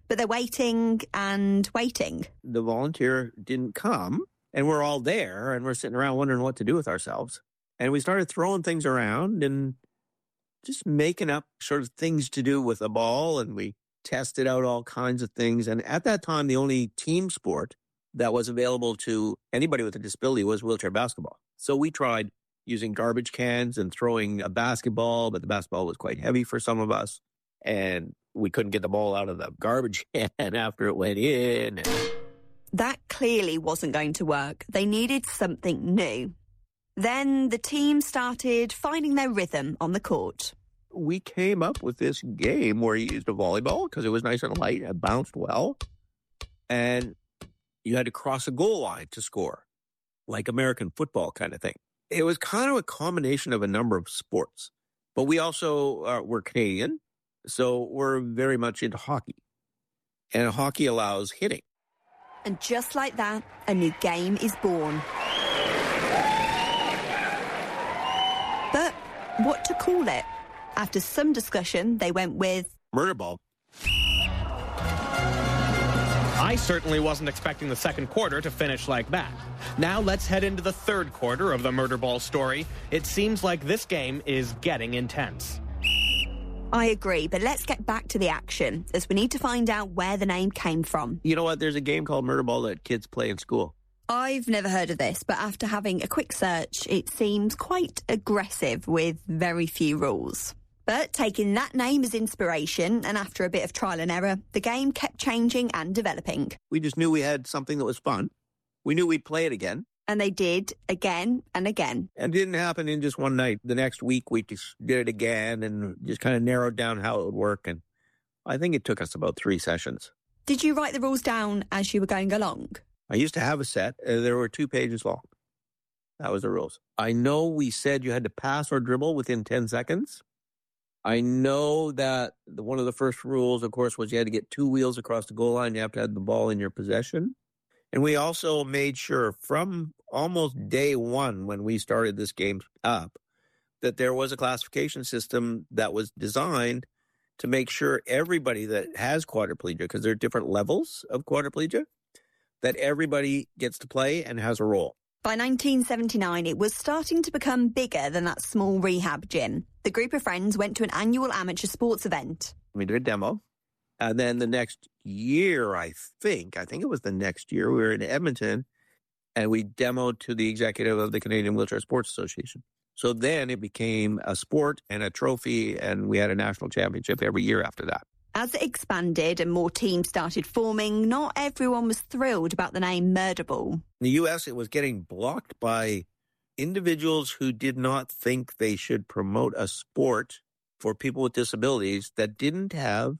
But they're waiting and waiting. The volunteer didn't come, and we're all there, and we're sitting around wondering what to do with ourselves. And we started throwing things around and just making up sort of things to do with the ball, and we tested out all kinds of things. And at that time, the only team sport that was available to anybody with a disability was wheelchair basketball. So we tried using garbage cans and throwing a basketball, but the basketball was quite heavy for some of us. And we couldn't get the ball out of the garbage can after it went in. That clearly wasn't going to work. They needed something new. Then the team started finding their rhythm on the court. We came up with this game where you used a volleyball because it was nice and light and bounced well. And you had to cross a goal line to score, like American football kind of thing. It was kind of a combination of a number of sports. But we also were Canadian, so we're very much into hockey. And hockey allows hitting. And just like that, a new game is born. But what to call it? After some discussion, they went with murder ball. I certainly wasn't expecting the second quarter to finish like that. Now let's head into the third quarter of the murder ball story. It seems like this game is getting intense. I agree, but let's get back to the action, as we need to find out where the name came from. You know what? There's a game called murder ball that kids play in school. I've never heard of this, but after having a quick search, it seems quite aggressive with very few rules. But taking that name as inspiration, and after a bit of trial and error, the game kept changing and developing. We just knew we had something that was fun. We knew we'd play it again. And they did, again and again. And it didn't happen in just one night. The next week, we just did it again and just kind of narrowed down how it would work. And I think it took us about 3 sessions. Did you write the rules down as you were going along? I used to have a set. There were 2 pages long. That was the rules. I know we said you had to pass or dribble within 10 seconds. I know that one of the first rules, of course, was you had to get 2 wheels across the goal line. You have to have the ball in your possession. And we also made sure from almost day one when we started this game up that there was a classification system that was designed to make sure everybody that has quadriplegia, because there are different levels of quadriplegia, that everybody gets to play and has a role. By 1979, it was starting to become bigger than that small rehab gym. The group of friends went to an annual amateur sports event. We did a demo. And then the next year, I think it was the next year, we were in Edmonton, and we demoed to the executive of the Canadian Wheelchair Sports Association. So then it became a sport and a trophy, and we had a national championship every year after that. As it expanded and more teams started forming, not everyone was thrilled about the name Murder Ball. In the U.S., it was getting blocked by individuals who did not think they should promote a sport for people with disabilities that didn't have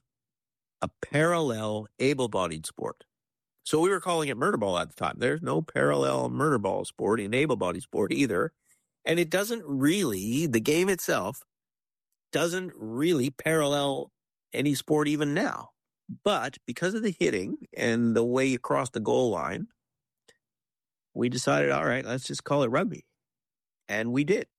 a parallel able-bodied sport. So we were calling it murder ball at the time. There's no parallel murder ball sport in able-bodied sport either. And it doesn't really, the game itself doesn't really parallel any sport even now. But because of the hitting and the way you cross the goal line, we decided, all right, let's just call it rugby. And we did.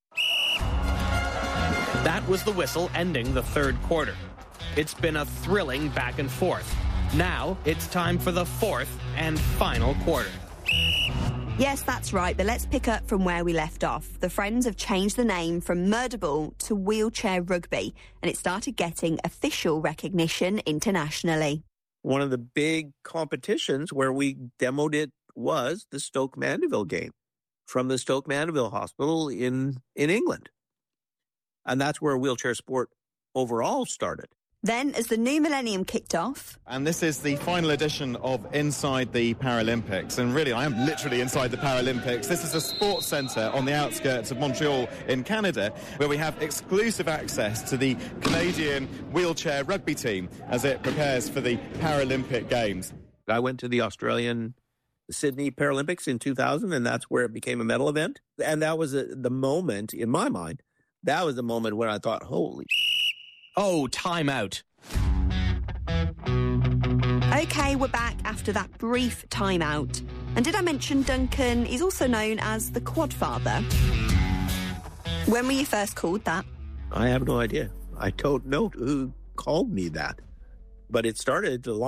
That was the whistle ending the third quarter. It's been a thrilling back and forth. Now it's time for the fourth and final quarter. Yes, that's right, but let's pick up from where we left off. The Friends have changed the name from Murder Ball to Wheelchair Rugby, and it started getting official recognition internationally. One of the big competitions where we demoed it was the Stoke Mandeville game from the Stoke Mandeville Hospital in England. And that's where wheelchair sport overall started. Then, as the new millennium kicked off... And this is the final edition of Inside the Paralympics. And really, I am literally inside the Paralympics. This is a sports centre on the outskirts of Montreal in Canada, where we have exclusive access to the Canadian wheelchair rugby team as it prepares for the Paralympic Games. I went to the Sydney Paralympics in 2000, and that's where it became a medal event. And that was the moment, in my mind, that was the moment when I thought, holy Oh, time out. OK, we're back after that brief timeout. And did I mention Duncan is also known as the Quad Father? When were you first called that? I have no idea. I don't know who called me that. But it started a long